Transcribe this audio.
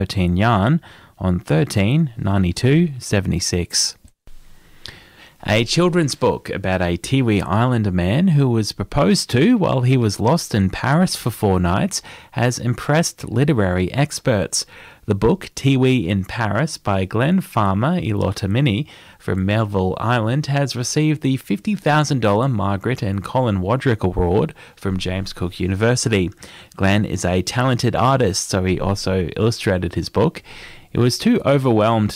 13 yarn on 13 92 76. A children's book about a Tiwi Islander man who was proposed to while he was lost in Paris for 4 nights has impressed literary experts. The book, Tiwi in Paris, by Glenn Farmer Ilotamini from Melville Island, has received the $50,000 Margaret and Colin Wadrick Award from James Cook University. Glenn is a talented artist, so he also illustrated his book. It was too overwhelmed